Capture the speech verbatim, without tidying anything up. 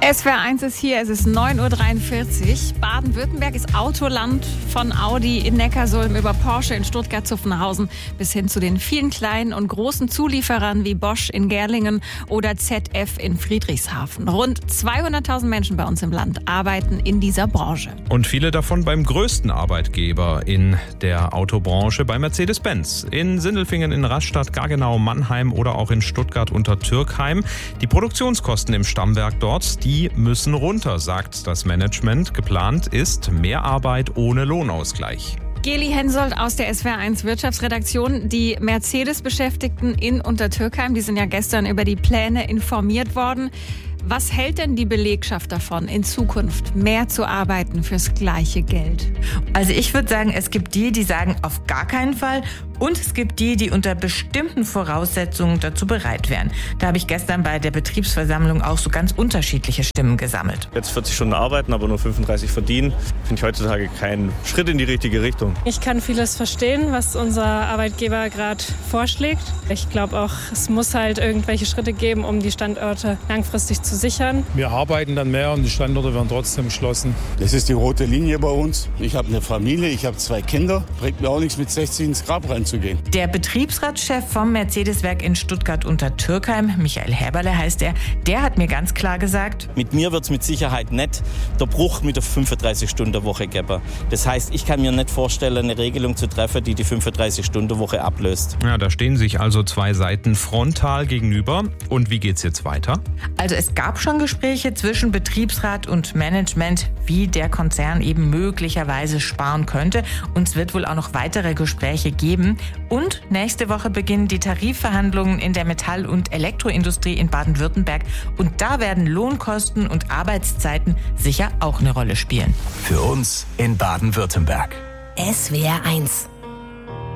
S W R eins ist hier, es ist neun Uhr dreiundvierzig. Baden-Württemberg ist Autoland, von Audi in Neckarsulm über Porsche in Stuttgart-Zuffenhausen bis hin zu den vielen kleinen und großen Zulieferern wie Bosch in Gerlingen oder Z F in Friedrichshafen. Rund zweihunderttausend Menschen bei uns im Land arbeiten in dieser Branche. Und viele davon beim größten Arbeitgeber in der Autobranche, bei Mercedes-Benz. In Sindelfingen, in Rastatt, Gaggenau, Mannheim oder auch in Stuttgart unter Türkheim. Die Produktionskosten im Stammwerk dort, die Die müssen runter, sagt das Management. Geplant ist mehr Arbeit ohne Lohnausgleich. Geli Hensoldt aus der S W R eins Wirtschaftsredaktion. Die Mercedes-Beschäftigten in Untertürkheim, die sind ja gestern über die Pläne informiert worden. Was hält denn die Belegschaft davon, in Zukunft mehr zu arbeiten fürs gleiche Geld? Also ich würde sagen, es gibt die, die sagen, auf gar keinen Fall. Und es gibt die, die unter bestimmten Voraussetzungen dazu bereit wären. Da habe ich gestern bei der Betriebsversammlung auch so ganz unterschiedliche Stimmen gesammelt. Jetzt vierzig Stunden arbeiten, aber nur fünfunddreißig verdienen, finde ich heutzutage keinen Schritt in die richtige Richtung. Ich kann vieles verstehen, was unser Arbeitgeber gerade vorschlägt. Ich glaube auch, es muss halt irgendwelche Schritte geben, um die Standorte langfristig zu sichern. Wir arbeiten dann mehr und die Standorte werden trotzdem geschlossen. Das ist die rote Linie bei uns. Ich habe eine Familie, ich habe zwei Kinder. Bringt mir auch nichts, mit sechzig ins Grab reinzugehen. Der Betriebsratschef vom Mercedes-Werk in Stuttgart unter Türkheim, Michael Häberle heißt er, der hat mir ganz klar gesagt: Mit mir wird es mit Sicherheit nicht der Bruch mit der fünfunddreißig-Stunden-Woche geben. Das heißt, ich kann mir nicht vorstellen, eine Regelung zu treffen, die die fünfunddreißig-Stunden-Woche ablöst. Ja, da stehen sich also zwei Seiten frontal gegenüber. Und wie geht's jetzt weiter? Also es gab schon Gespräche zwischen Betriebsrat und Management, wie der Konzern eben möglicherweise sparen könnte. Und es wird wohl auch noch weitere Gespräche geben. Und nächste Woche beginnen die Tarifverhandlungen in der Metall- und Elektroindustrie in Baden-Württemberg. Und da werden Lohnkosten und Arbeitszeiten sicher auch eine Rolle spielen. Für uns in Baden-Württemberg. S W R eins